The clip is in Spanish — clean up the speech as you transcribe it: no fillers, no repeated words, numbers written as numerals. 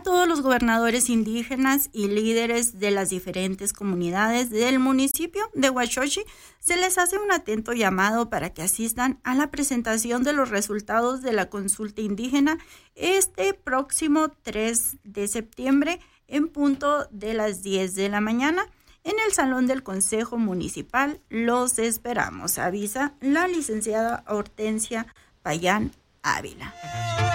todos los gobernadores indígenas y líderes de las diferentes comunidades del municipio de Huachochi se les hace un atento llamado para que asistan a la presentación de los resultados de la consulta indígena este próximo 3 de septiembre en punto de las 10 de la mañana en el Salón del Consejo Municipal. Los esperamos, avisa la licenciada Hortensia Payán Ávila.